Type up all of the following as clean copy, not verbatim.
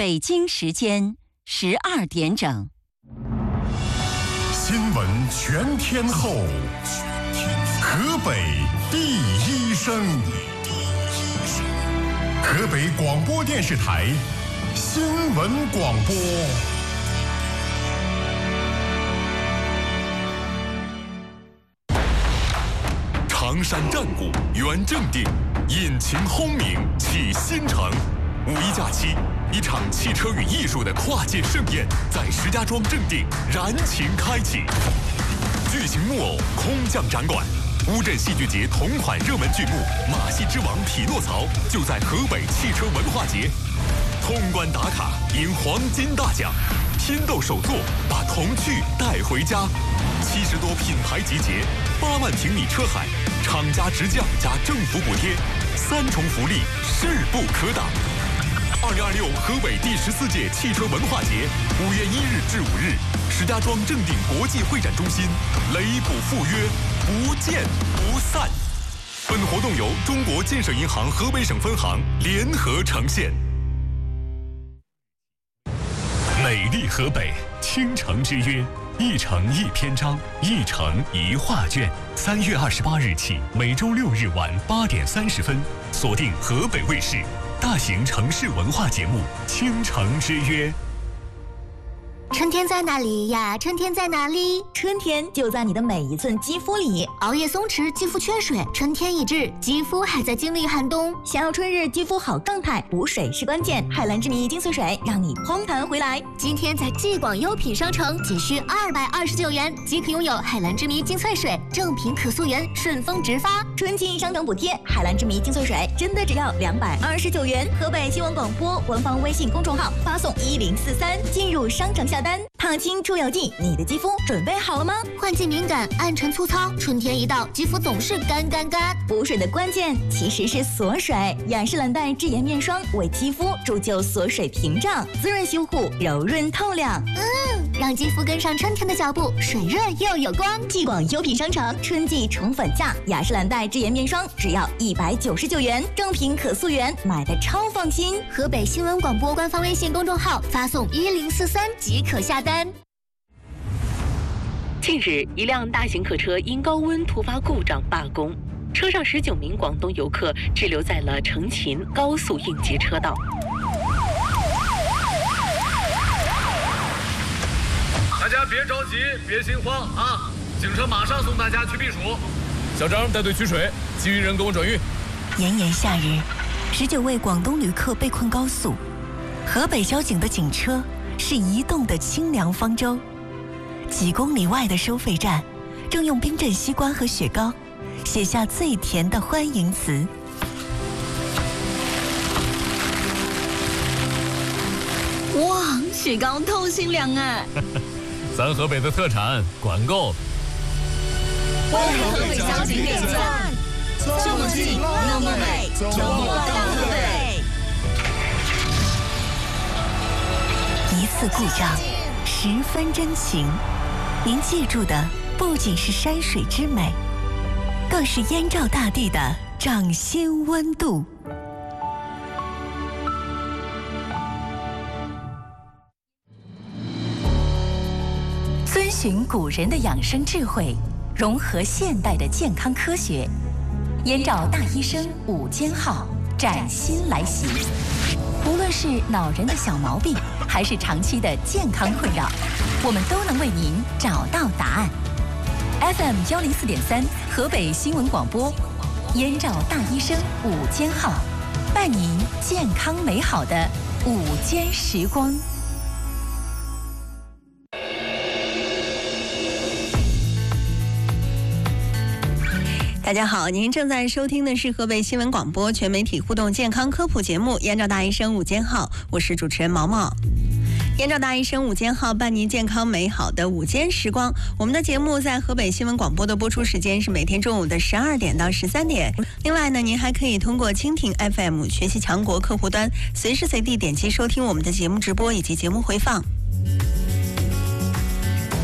北京时间12点整。 新闻全天候，河北第一声，河北广播电视台新闻广播。常山战鼓圆正定，引擎轰鸣启新城。五一假期，一场汽车与艺术的跨界盛宴在石家庄正定燃情开启。巨型木偶空降展馆，乌镇戏剧节同款热门剧目《马戏之王匹诺曹》就在河北汽车文化节。通关打卡赢黄金大奖，拼斗手作把童趣带回家。70多品牌集结，8万平米车海，厂家直降加政府补贴，3重福利势不可挡。2026河北第14届汽车文化节5月1日至5日，石家庄正定国际会展中心，擂鼓赴约，不见不散。本活动由中国建设银行河北省分行联合呈现。美丽河北，倾城之约，一城一篇章，一城一画卷。3月28日起，每周6日晚8点30分，锁定河北卫视大型城市文化节目《倾城之约》。 春天在哪里呀？春天在哪里？ 春天就在你的每一寸肌肤里。 熬夜松弛，肌肤缺水，春天已至，肌肤还在经历寒冬。 想要春日肌肤好状态，补水是关键。海蓝之谜精粹水让你嘭弹回来。 今天在既广优品商城仅需229元即可拥有海蓝之谜精粹水，正品可溯源，顺丰直发。 春季商城补贴，海蓝之谜精粹水真的只要229元。河北新闻广播官方微信公众号发送1043进入商城下单。烫青出油剂，你的肌肤准备好了吗？ 换季敏感，暗沉粗糙，春天一到，肌肤总是干。 补水的关键其实是锁水。雅诗兰黛智颜面霜为肌肤铸就锁水屏障，滋润修护，柔润透亮。 让肌肤跟上春天的脚步，水润又有光。 既广优品商城春季宠粉价，雅诗兰黛智颜面霜只要199元，正品可溯源，买的超放心。 河北新闻广播官方微信公众号发送1043即可下单。 近日，一辆大型客车因高温突发故障罢工，车上19名广东游客滞留在了成秦高速应急车道。 大家别着急，别心慌啊！警车马上送大家去避暑。小张带队取水，其余人跟我转运。 炎炎夏日，19位广东旅客被困高速，河北交警的警车是移动的清凉方舟。几公里外的收费站，正用冰镇西瓜和雪糕写下最甜的欢迎词。 哇，雪糕透心凉啊！ 咱河北的特产，管够。 为河北交警点赞，这么近，那么美，周末到河北。 一次故障，10分真情。您记住的不仅是山水之美，更是燕赵大地的掌心温度。遵循古人的养生智慧，融合现代的健康科学，燕赵大医生5间号崭新来袭。无论是恼人的小毛病，还是长期的健康困扰，我们都能为您找到答案。FM 104.3，河北新闻广播，燕赵大医生5间号，伴您健康美好的午间时光。 大家好，您正在收听的是河北新闻广播全媒体互动健康科普节目《燕赵大医生5间号》，我是主持人毛毛。燕赵大医生5间号伴您健康美好的午间时光。我们的节目在河北新闻广播的播出时间是每天中午的12点到13点。另外呢，您还可以通过蜻蜓 FM 学习强国客户端，随时随地点击收听我们的节目直播以及节目回放。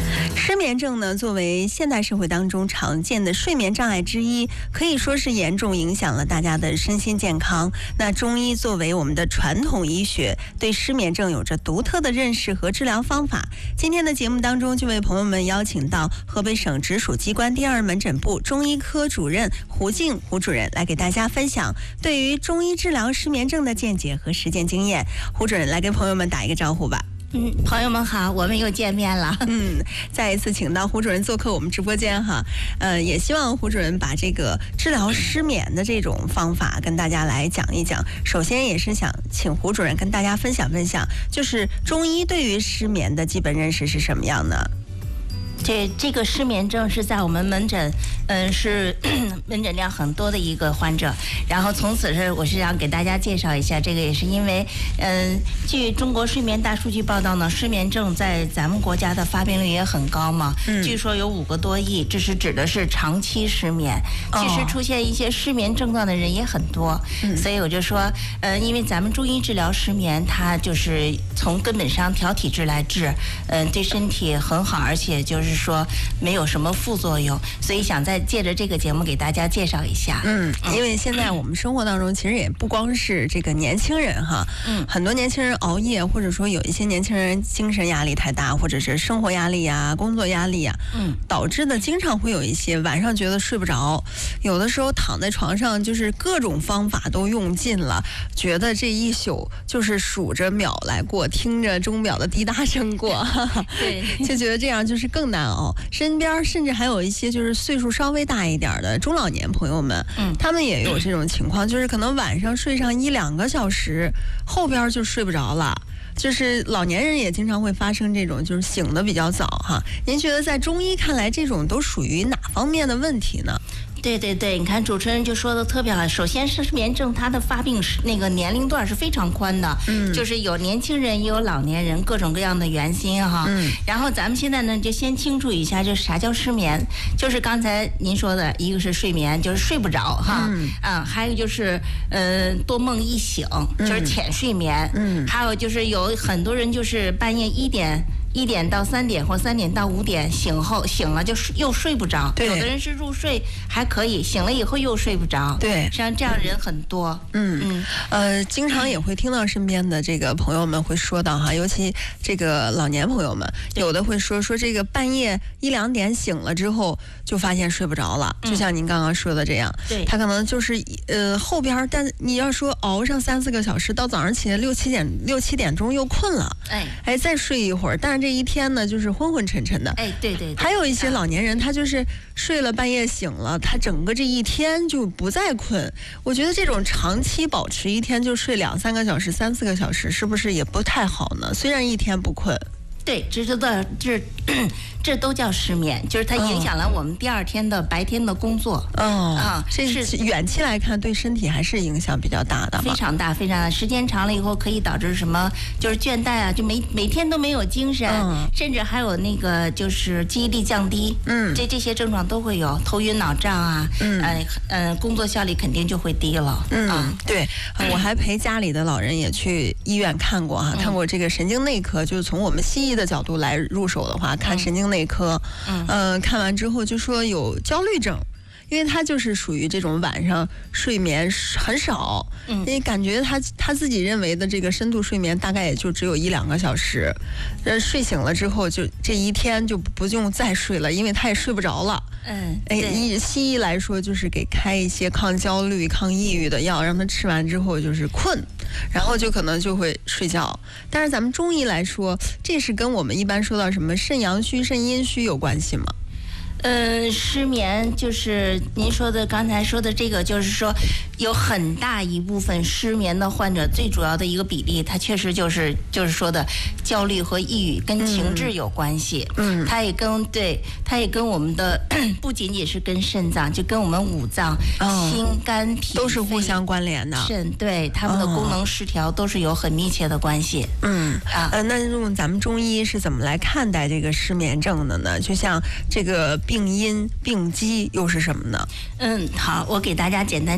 失眠症呢，作为现代社会当中常见的睡眠障碍之一，可以说是严重影响了大家的身心健康。那中医作为我们的传统医学，对失眠症有着独特的认识和治疗方法。今天的节目当中，就为朋友们邀请到河北省直属机关第2门诊部中医科主任胡静胡主任来给大家分享对于中医治疗失眠症的见解和实践经验。胡主任来给朋友们打一个招呼吧。 朋友们好，我们又见面了。 再一次请到胡主任做客我们直播间哈。也希望胡主任把这个治疗失眠的这种方法跟大家来讲一讲。首先也是想请胡主任跟大家分享分享，就是中医对于失眠的基本认识是什么样的？ 这个失眠症是在我们门诊，是门诊量很多的一个患者。然后从此我是想给大家介绍一下，这个也是因为，据中国睡眠大数据报道呢，失眠症在咱们国家的发病率也很高嘛。据说有5个多亿，这是指的是长期失眠。其实出现一些失眠症状的人也很多，所以我就说，因为咱们中医治疗失眠，它就是从根本上调体质来治，对身体很好，而且就是说没有什么副作用，所以想再借着这个节目给大家介绍一下。 因为现在我们生活当中其实也不光是这个年轻人哈，很多年轻人熬夜，或者说有一些年轻人精神压力太大，或者是生活压力呀、工作压力呀，导致的经常会有一些晚上觉得睡不着，有的时候躺在床上就是各种方法都用尽了，觉得这一宿就是数着秒来过，听着钟表的滴答声过， 对， 就觉得这样就是更难熬。身边甚至还有一些就是岁数稍微大一点的中老年朋友们，他们也有这种情况，就是可能晚上睡上1-2个小时，后边就睡不着了。就是老年人也经常会发生这种，就是醒得比较早哈。您觉得在中医看来，这种都属于哪方面的问题呢？ 对，你看主持人就说的特别好。首先，失眠症它的发病那个年龄段是非常宽的，就是有年轻人也有老年人，各种各样的原因哈。然后咱们现在呢，就先清楚一下，这啥叫失眠？就是刚才您说的，一个是睡眠，就是睡不着哈，还有就是多梦易醒，就是浅睡眠，还有就是有很多人就是半夜1点到3点或3点到5点醒了就又睡不着，有的人是入睡还可以，醒了以后又睡不着， 对， 实际上这样人很多。 经常也会听到身边的这个朋友们会说到哈，尤其这个老年朋友们，有的会说这个半夜1-2点醒了之后就发现睡不着了，就像您刚刚说的这样， 对， 他可能就是后边，但你要说熬上3-4个小时，到早上起来6-7点钟又困了，再睡一会儿，但是这一天呢就是昏昏沉沉的。 对， 还有一些老年人，他就是睡了半夜醒了，他整个这一天就不再困。我觉得这种长期保持一天就睡2-3个小时、3-4个小时，是不是也不太好呢？虽然一天不困。 对，这都叫失眠，就是它影响了我们第2天的白天的工作。 这是远期来看对身体还是影响比较大的， 非常大，非常大。时间长了以后可以导致什么？就是倦怠啊，就每天都没有精神，甚至还有那个就是记忆力降低。这些症状都会有，头晕脑胀啊，工作效率肯定就会低了。 对，我还陪家里的老人也去医院看过哈，看过这个神经内科，就是从我们西医的角度来入手的话，看神经内科，看完之后就说有焦虑症，因为他就是属于这种晚上睡眠很少，因为感觉他自己认为的这个深度睡眠大概也就只有1-2个小时，睡醒了之后就这一天就不用再睡了，因为他也睡不着了。西医来说就是给开一些抗焦虑、抗抑郁的药，让他吃完之后就是困，然后就可能就会睡觉。但是咱们中医来说，这是跟我们一般说到什么肾阳虚、肾阴虚有关系吗？ 失眠就是您说的刚才说的这个，就是说有很大一部分失眠的患者，最主要的一个比例，它确实就是说的焦虑和抑郁跟情志有关系。它也跟我们的不仅仅是跟肾脏，就跟我们5脏、心肝脾都是互相关联的。 肾对他们的功能失调都是有很密切的关系。 那用咱们中医是怎么来看待这个失眠症的呢？就像这个病因病机又是什么呢？ 好，我给大家简单介绍一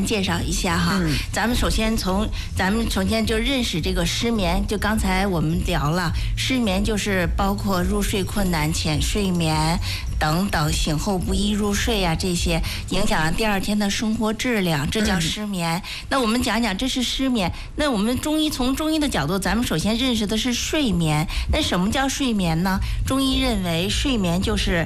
下哈。咱们首先就认识这个失眠，就刚才我们聊了，失眠就是包括入睡困难、浅睡眠等等，醒后不易入睡啊，这些影响了第二天的生活质量，这叫失眠。那我们讲讲这是失眠。那我们从中医的角度，咱们首先认识的是睡眠。那什么叫睡眠呢？中医认为睡眠就是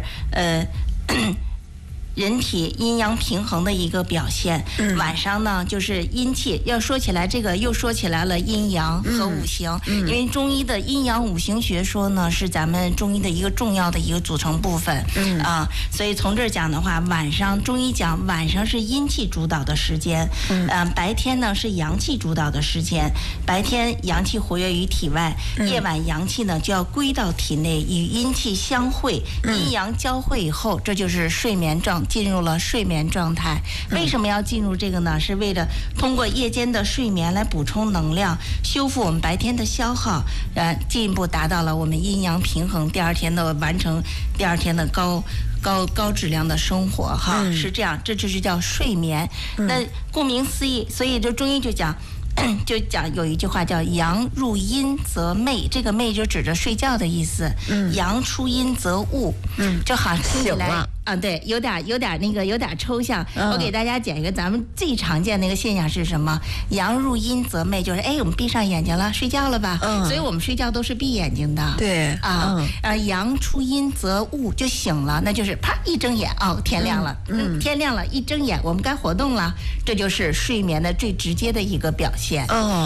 人体阴阳平衡的一个表现。晚上呢就是阴气，要说起来这个又说起来了阴阳和五行，因为中医的阴阳五行学说呢是咱们中医的一个重要的一个组成部分。所以从这儿讲的话，晚上中医讲晚上是阴气主导的时间，白天呢是阳气主导的时间。白天阳气活跃于体外，夜晚阳气呢就要归到体内，与阴气相会，阴阳交汇以后，这就是睡眠进入了睡眠状态。为什么要进入这个呢？是为了通过夜间的睡眠来补充能量，修复我们白天的消耗，进一步达到了我们阴阳平衡，完成第二天的高质量的生活哈。是这样，这就是叫睡眠。那顾名思义，所以这中医就讲有一句话叫阳入阴则寐，这个寐就指着睡觉的意思。阳出阴则悟，就好听起来对，有点抽象。我给大家讲一个咱们最常见的一个现象是什么？阳入阴则寐，就是我们闭上眼睛了，睡觉了吧？所以我们睡觉都是闭眼睛的。对阳出阴则悟，就醒了，那就是啪一睁眼，天亮了。天亮了，一睁眼，我们该活动了，这就是睡眠的最直接的一个表现。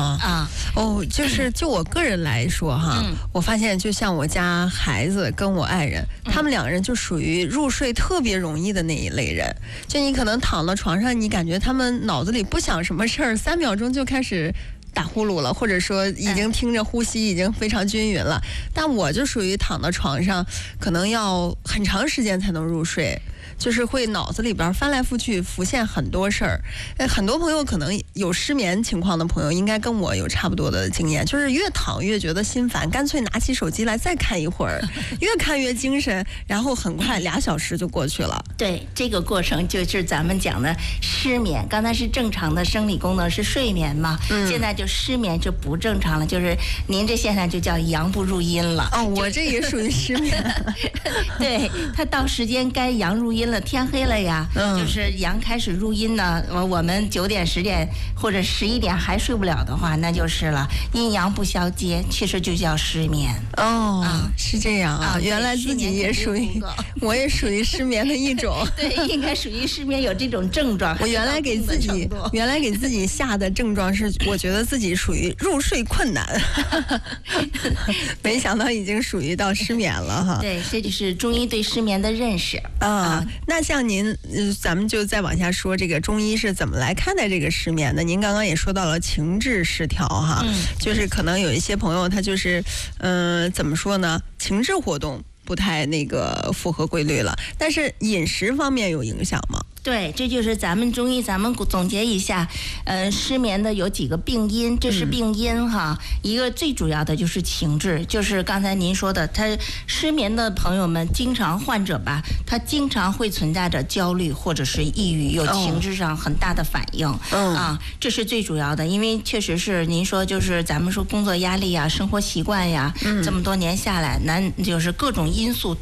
就我个人来说哈，我发现就像我家孩子跟我爱人，他们两个人就属于入睡特别容易的那一类人。就你可能躺到床上，你感觉他们脑子里不想什么事儿，3秒钟就开始打呼噜了，或者说已经听着呼吸已经非常均匀了。但我就属于躺到床上，可能要很长时间才能入睡。就是会脑子里边翻来覆去浮现很多事儿。很多朋友可能有失眠情况的朋友，应该跟我有差不多的经验，就是越躺越觉得心烦，干脆拿起手机来再看一会儿，越看越精神，然后很快2小时就过去了。 对，这个过程就是咱们讲的失眠。刚才是正常的生理功能是睡眠嘛，现在就失眠就不正常了，就是您这现象就叫阳不入阴了。 我这也属于失眠。 对，他到时间该阳入阴了，天黑了呀，就是阳开始入阴呢。我们9点、10点或者11点还睡不了的话，那就是了，阴阳不交接，其实就叫失眠。 是这样啊，原来自己也属于，我也属于失眠的一种。 对，应该属于失眠有这种症状。 我原来给自己下的症状是，我觉得自己属于入睡困难，没想到已经属于到失眠了哈。 对，这就是中医对失眠的认识那像您，咱们就再往下说，这个中医是怎么来看待这个失眠的？您刚刚也说到了情志失调哈，就是可能有一些朋友他就是，怎么说呢？情志活动不太符合规律了，但是饮食方面有影响吗？ 对，这就是咱们中医，咱们总结一下，失眠的有几个病因，这是病因哈。一个最主要的就是情志，就是刚才您说的，他失眠的朋友们，患者吧，他经常会存在着焦虑或者是抑郁，有情志上很大的反应。这是最主要的，因为确实是您说，就是咱们说工作压力呀、生活习惯呀，这么多年下来，就是各种因素